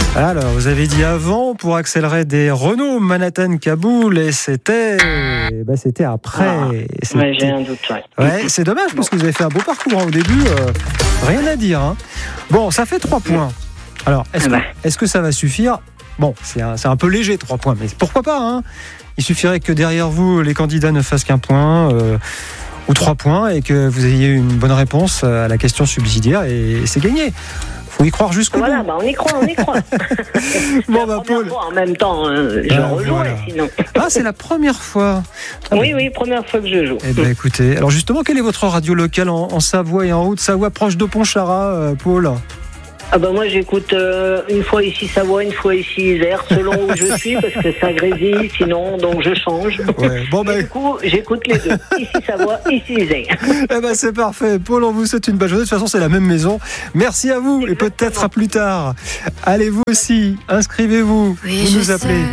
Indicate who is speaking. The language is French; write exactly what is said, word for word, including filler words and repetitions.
Speaker 1: Alors, vous avez dit avant pour accélérer des Renault Manhattan-Kaboul et c'était, bah, c'était après.
Speaker 2: Ah,
Speaker 1: c'était...
Speaker 2: Ouais, j'ai un doute. Ouais.
Speaker 1: Ouais, c'est dommage parce que vous avez fait un beau parcours hein, au début. Euh, rien à dire. Hein. Bon, ça fait trois points. Alors, est-ce,
Speaker 2: Ah bah.
Speaker 1: que, est-ce que ça va suffire ? Bon, c'est un, c'est un peu léger, trois points, mais pourquoi pas hein. Il suffirait que derrière vous, les candidats ne fassent qu'un point euh, ou trois points et que vous ayez une bonne réponse à la question subsidiaire et c'est gagné. Faut y croire jusqu'au
Speaker 2: Voilà,
Speaker 1: bout.
Speaker 2: bah on y croit, on y croit.
Speaker 1: Bon,
Speaker 2: la
Speaker 1: bah,
Speaker 2: première
Speaker 1: Paul.
Speaker 2: fois, en même temps, hein, je
Speaker 1: Ah,
Speaker 2: rejouerai
Speaker 1: voilà.
Speaker 2: sinon.
Speaker 1: Ah, c'est la première fois.
Speaker 2: Oui, oui, première fois que je joue.
Speaker 1: Eh bien, écoutez, alors justement, quelle est votre radio locale en, en Savoie et en Haute-Savoie, proche de Pontcharrat, euh, Paul ?
Speaker 2: Ah bah moi j'écoute euh, une fois ici Savoie, une fois ici Isère, selon où je suis, parce que ça grésille, sinon, donc je change.
Speaker 1: Ouais. Bon, bah,
Speaker 2: Et du coup, j'écoute les deux. Ici Savoie, ici Isère.
Speaker 1: eh ben, c'est parfait. Paul, on vous souhaite une bonne journée. De toute façon, c'est la même maison. Merci à vous et peut-être à plus tard. Allez, vous aussi, inscrivez-vous.
Speaker 3: Oui,
Speaker 1: vous
Speaker 3: je
Speaker 1: nous appelez.
Speaker 3: sais.